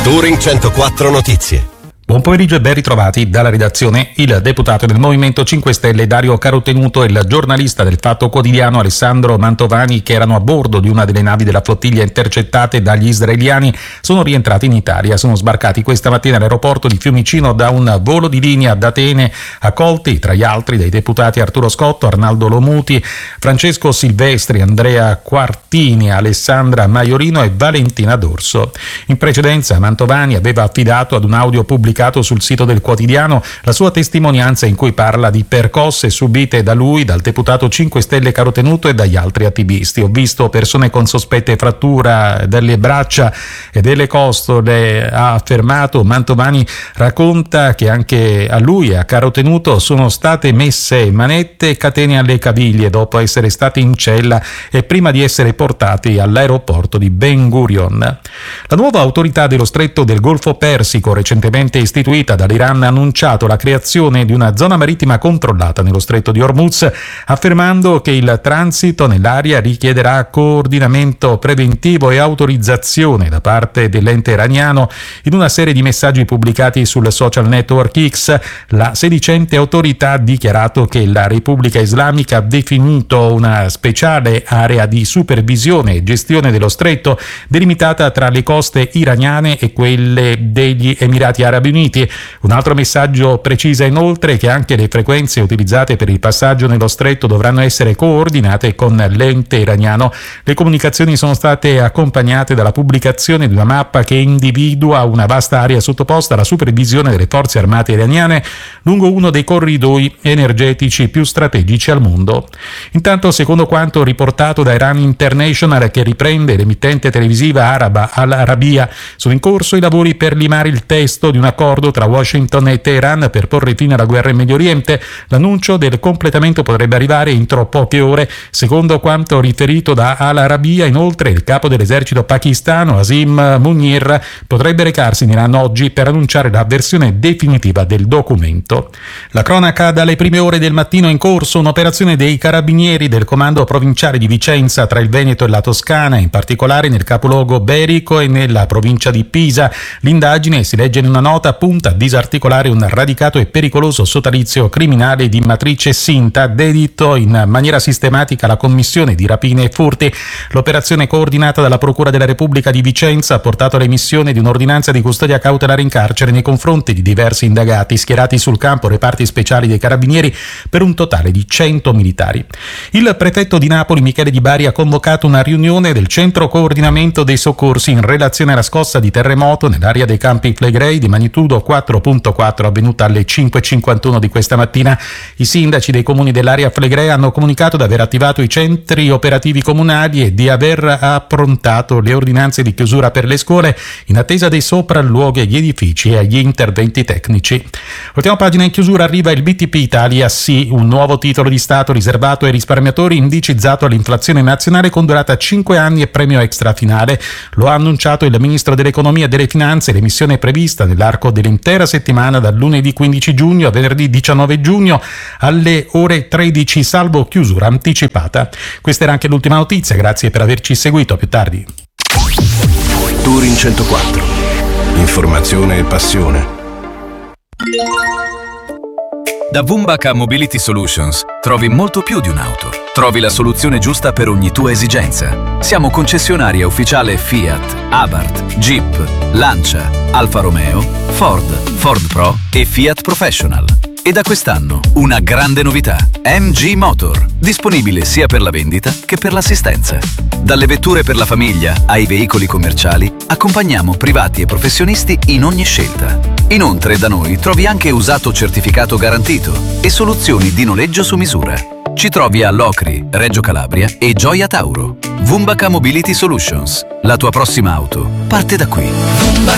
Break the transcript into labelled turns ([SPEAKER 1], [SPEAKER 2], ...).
[SPEAKER 1] Touring 104 Notizie.
[SPEAKER 2] Buon pomeriggio e ben ritrovati dalla redazione. Il deputato del Movimento 5 Stelle Dario Carotenuto e il giornalista del Fatto Quotidiano Alessandro Mantovani, che erano a bordo di una delle navi della flottiglia intercettate dagli israeliani, sono rientrati in Italia. Sono sbarcati questa mattina all'aeroporto di Fiumicino da un volo di linea ad Atene, accolti tra gli altri dai deputati Arturo Scotto, Arnaldo Lomuti, Francesco Silvestri, Andrea Quartini, Alessandra Maiorino e Valentina D'Orso. In precedenza Mantovani aveva affidato ad un audio pubblicato sul sito del quotidiano la sua testimonianza in cui parla di percosse subite da lui, dal deputato 5 Stelle Carotenuto e dagli altri attivisti. Ho visto persone con sospette frattura delle braccia e delle costole, ha affermato. Mantovani racconta che anche a lui e a Carotenuto sono state messe manette e catene alle caviglie dopo essere stati in cella e prima di essere portati all'aeroporto di Ben Gurion. La nuova autorità dello Stretto del Golfo Persico, recentemente istituita dall'Iran, ha annunciato la creazione di una zona marittima controllata nello Stretto di Hormuz, affermando che il transito nell'area richiederà coordinamento preventivo e autorizzazione da parte dell'ente iraniano. In una serie di messaggi pubblicati sul social network X, la sedicente autorità ha dichiarato che la Repubblica Islamica ha definito una speciale area di supervisione e gestione dello stretto delimitata tra le coste iraniane e quelle degli Emirati Arabi Uniti. Un altro messaggio precisa inoltre che anche le frequenze utilizzate per il passaggio nello stretto dovranno essere coordinate con l'ente iraniano. Le comunicazioni sono state accompagnate dalla pubblicazione di una mappa che individua una vasta area sottoposta alla supervisione delle forze armate iraniane lungo uno dei corridoi energetici più strategici al mondo. Intanto, secondo quanto riportato da Iran International, che riprende l'emittente televisiva araba Al Arabiya, sono in corso i lavori per limare il testo di un accordo tra Washington e Teheran per porre fine alla guerra in Medio Oriente. L'annuncio del completamento potrebbe arrivare entro poche ore. Secondo quanto riferito da Al Arabiya, inoltre, il capo dell'esercito pakistano Asim Munir potrebbe recarsi in Iran oggi per annunciare la versione definitiva del documento. La cronaca dalle prime ore del mattino: è in corso un'operazione dei carabinieri del comando provinciale di Vicenza tra il Veneto e la Toscana, in particolare nel capoluogo Berico e nella provincia di Pisa. L'indagine, si legge in una nota, punta a disarticolare un radicato e pericoloso sodalizio criminale di matrice Sinta, dedito in maniera sistematica alla commissione di rapine e furti. L'operazione, coordinata dalla Procura della Repubblica di Vicenza, ha portato all'emissione di un'ordinanza di custodia cautelare in carcere nei confronti di diversi indagati schierati sul campo reparti speciali dei carabinieri per un totale di 100 militari. Il prefetto di Napoli Michele Di Bari ha convocato una riunione del centro coordinamento dei soccorsi in relazione alla scossa di terremoto nell'area dei Campi Flegrei di magnitudo 4.4 avvenuta alle 5:51 di questa mattina. I sindaci dei comuni dell'area Flegrea hanno comunicato di aver attivato i centri operativi comunali e di aver approntato le ordinanze di chiusura per le scuole in attesa dei sopralluoghi agli edifici e agli interventi tecnici. Ultima pagina in chiusura: arriva il BTP Italia Sì, un nuovo titolo di Stato riservato ai risparmiatori indicizzato all'inflazione nazionale con durata 5 anni e premio extra finale. Lo ha annunciato il ministro dell'Economia e delle Finanze. L'emissione è prevista nell'arco dell'intera settimana dal lunedì 15 giugno a venerdì 19 giugno alle ore 13, salvo chiusura anticipata. Questa era anche l'ultima notizia, grazie per averci seguito, a più tardi.
[SPEAKER 1] Touring 104. Informazione e passione.
[SPEAKER 3] Da Vumbaca Mobility Solutions trovi molto più di un'auto. Trovi la soluzione giusta per ogni tua esigenza. Siamo concessionaria ufficiale Fiat, Abarth, Jeep, Lancia, Alfa Romeo, Ford Pro e Fiat Professional. E da quest'anno una grande novità: MG Motor, disponibile sia per la vendita che per l'assistenza. Dalle vetture per la famiglia ai veicoli commerciali, accompagniamo privati e professionisti in ogni scelta. Inoltre da noi trovi anche usato certificato garantito e soluzioni di noleggio su misura. Ci trovi a Locri, Reggio Calabria e Gioia Tauro. Vumbaca Mobility Solutions. La tua prossima auto parte da qui.